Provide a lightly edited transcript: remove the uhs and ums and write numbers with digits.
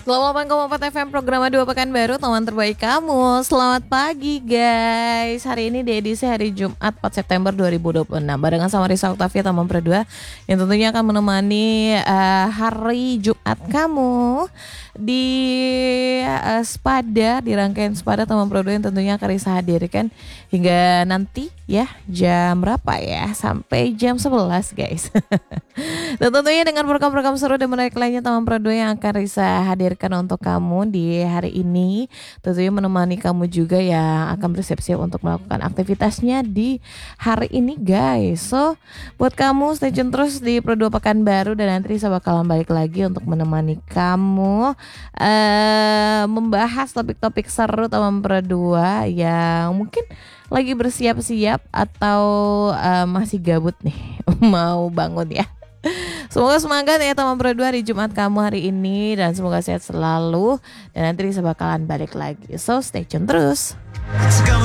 88,4 FM program 2 Pekanbaru, teman terbaik kamu. Selamat pagi guys. Hari ini di edisi hari Jumat 4 September 2026 barengan sama Risa Oktavia Taman Perdua yang tentunya akan menemani hari Jumat kamu di Spada, di rangkaian Spada Taman Perdua yang tentunya akan Risa hadirkan hingga nanti ya jam berapa ya, sampai jam 11 guys. Dan tentunya dengan program-program seru dan menarik lainnya Taman Perdua yang akan Risa hadirkan untuk kamu di hari ini. Tentunya menemani kamu juga yang akan bersiap-siap untuk melakukan aktivitasnya di hari ini guys. So buat kamu stay tune terus di Pro 2 Pekanbaru dan nanti Risa bakalan balik lagi untuk menemani kamu membahas topik-topik seru Taman Perdua yang mungkin lagi bersiap-siap atau masih gabut nih mau bangun ya. Semoga semangat ya Taman Perdua hari Jumat kamu hari ini dan semoga sehat selalu dan nanti Risa bakalan balik lagi. So stay tune terus.